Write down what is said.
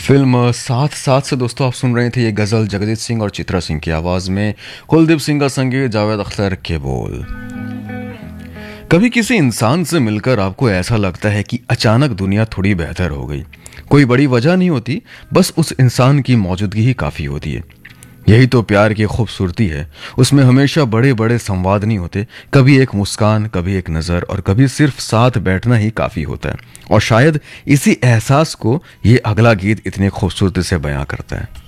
Film साथ साथ से दोस्तों आप सुन रहे थे ये गज़ल जगजीत सिंह और चित्रा सिंह की आवाज़ में, कुलदीप सिंह का संगीत, जावेद अख्तर के बोल। कभी किसी इंसान से मिलकर आपको ऐसा लगता है कि अचानक दुनिया थोड़ी बेहतर हो गई। कोई बड़ी वजह नहीं होती, बस उस इंसान की मौजूदगी ही काफ़ी होती है। यही तो प्यार की खूबसूरती है। उसमें हमेशा बड़े बड़े संवाद नहीं होते, कभी एक मुस्कान, कभी एक नज़र और कभी सिर्फ साथ बैठना ही काफ़ी होता है। और शायद इसी एहसास को ये अगला गीत इतनी खूबसूरती से बयां करता है।